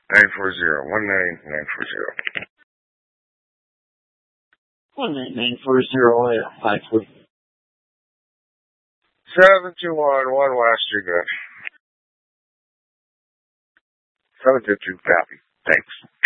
940. 19940. 19940. 7211 West, you're good. 722, copy. Thanks.